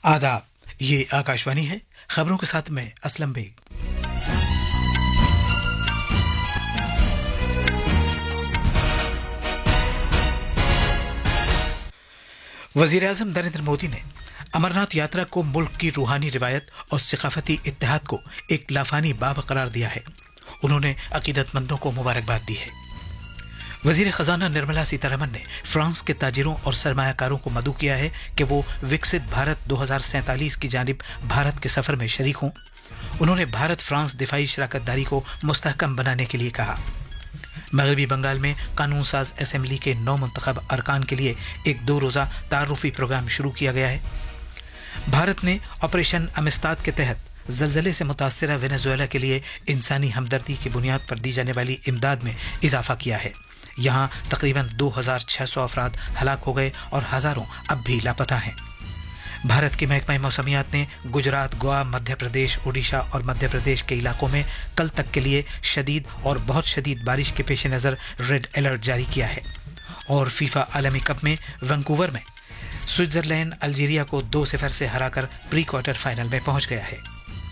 आदाब। ये आकाशवाणी है। खबरों के साथ मैं असलम बेग। वज़ीर-ए-आज़म नरेंद्र मोदी ने अमरनाथ यात्रा को मुल्क की रूहानी रिवायत और सकाफती इत्तेहाद को एक लाफानी बाब करार दिया है। उन्होंने अकीदतमंदों को मुबारकबाद दी है। वजीर खजाना निर्मला सीतारमन ने फ्रांस के ताजिरों और सरमायाकारों को मदऊ किया है कि वो विकसित भारत 2047 की जानिब भारत के सफर में शरीक हों। उन्होंने भारत फ्रांस दिफाई शराकतदारी को मुस्तहकम बनाने के लिए कहा। मगरबी बंगाल में कानून साज असेंबली के 9 मुंतखब अरकान के लिए एक 2 रोज़ा तारुफी प्रोग्राम शुरू किया गया है। भारत ने ऑपरेशन अमिस्ताद के तहत जलजले से मुतासरा वेनेजुएला के लिए इंसानी हमदर्दी की बुनियाद पर दी जाने वाली इमदाद में इजाफा किया है। यहाँ तकरीबन 2600 अफराद हलाक हो गए और हज़ारों अब भी लापता हैं। भारत के महकमा मौसमियात ने गुजरात, गोवा, मध्य प्रदेश, ओडिशा और मध्य प्रदेश के इलाकों में कल तक के लिए शदीद और बहुत शदीद बारिश के पेश नज़र रेड अलर्ट जारी किया है। और फीफा आलमी कप में वैंकूवर में स्विट्जरलैंड अल्जीरिया को 2-0 से हराकर प्री क्वार्टर फाइनल में पहुंच गया है।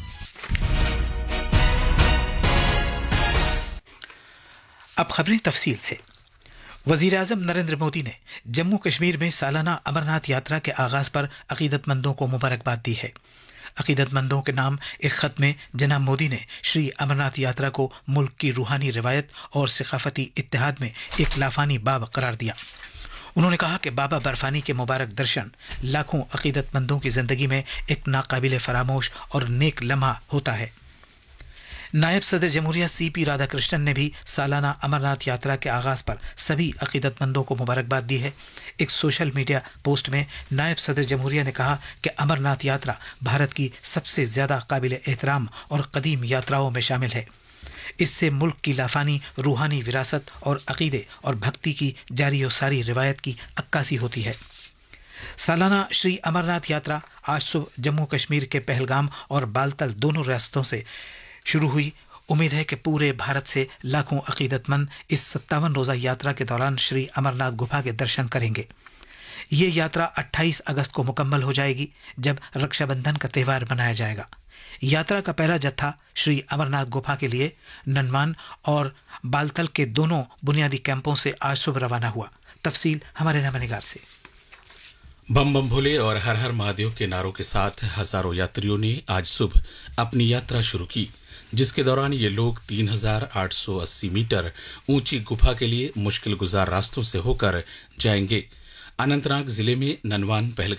अब खबरें तफसील से। वज़ीर-ए-आज़म नरेंद्र मोदी ने जम्मू कश्मीर में सालाना अमरनाथ यात्रा के आगाज़ पर अकीदतमंदों को मुबारकबाद दी है। अकीदतमंदों के नाम एक ख़त में जनाब मोदी ने श्री अमरनाथ यात्रा को मुल्क की रूहानी रिवायत और सकाफती इत्तेहाद में एक लाफानी बाब करार दिया। उन्होंने कहा कि बाबा बर्फानी के मुबारक दर्शन लाखों अकीदतमंदों की ज़िंदगी में एक नाकाबिले फरामोश और नेक लम्हा होता है। नायब सदर जमहूरिया CP राधाकृष्णन ने भी सालाना अमरनाथ यात्रा के आगाज़ पर सभी अकीदतमंदों को मुबारकबाद दी है। एक सोशल मीडिया पोस्ट में नायब सदर जमहूरिया ने कहा कि अमरनाथ यात्रा भारत की सबसे ज़्यादा काबिल एहतराम और कदीम यात्राओं में शामिल है। इससे मुल्क की लाफानी रूहानी विरासत और अकीदे और भक्ति की जारी और सारी रिवायत की अक्कासी होती है। सालाना श्री अमरनाथ यात्रा आज सुबह जम्मू कश्मीर के पहलगाम और बालतल दोनों रियासतों से शुरू हुई। उम्मीद है कि पूरे भारत से लाखों अकीदतमंद इस 57 रोज़ा यात्रा के दौरान श्री अमरनाथ गुफा के दर्शन करेंगे। ये यात्रा 28 अगस्त को मुकम्मल हो जाएगी, जब रक्षाबंधन का त्यौहार मनाया जाएगा। यात्रा का पहला जत्था श्री अमरनाथ गुफा के लिए ननमान और बालतल के दोनों बुनियादी कैंपों से आज सुबह रवाना हुआ। तफसील हमारे नमनिगार से। बम बम भोले और हर हर महादेव के नारों के साथ हजारों यात्रियों ने आज सुबह अपनी यात्रा शुरू की, जिसके दौरान ये लोग 3880 मीटर ऊंची गुफा के लिए मुश्किल गुजार रास्तों से होकर जाएंगे। अनंतनाग जिले में ननवान पहलगाम